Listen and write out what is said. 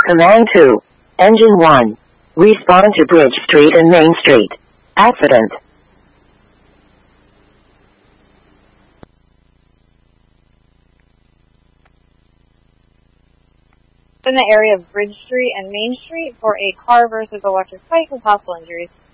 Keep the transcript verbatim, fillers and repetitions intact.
Command two. Engine one. Respond to Bridge Street and Main Street. Accident. In the area of Bridge Street and Main Street for a car versus electric bike with possible injuries.